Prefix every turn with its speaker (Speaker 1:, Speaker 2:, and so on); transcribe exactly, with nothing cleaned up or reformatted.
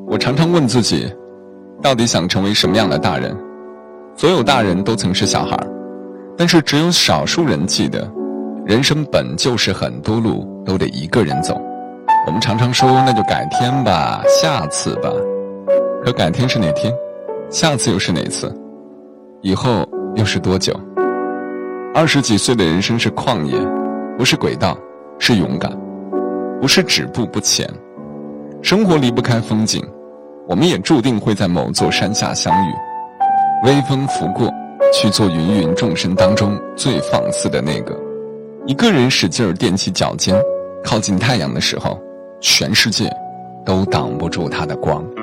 Speaker 1: 我常常问自己，到底想成为什么样的大人？所有大人都曾是小孩，但是只有少数人记得，人生本就是很多路都得一个人走。我们常常说那就改天吧，下次吧，可改天是哪天？下次又是哪次？以后又是多久？二十几岁的人生是旷野，不是轨道，是勇敢，不是止步不前。生活离不开风景，我们也注定会在某座山下相遇。微风拂过，去做芸芸众生当中最放肆的那个。一个人使劲儿踮起脚尖，靠近太阳的时候，全世界都挡不住他的光。